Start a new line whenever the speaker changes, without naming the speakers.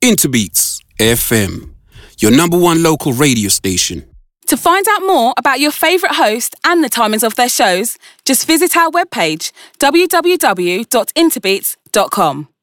Interbeats FM, your number one local radio station.
To find out more about your favourite host and the timings of their shows, just visit our webpage, www.interbeats.com.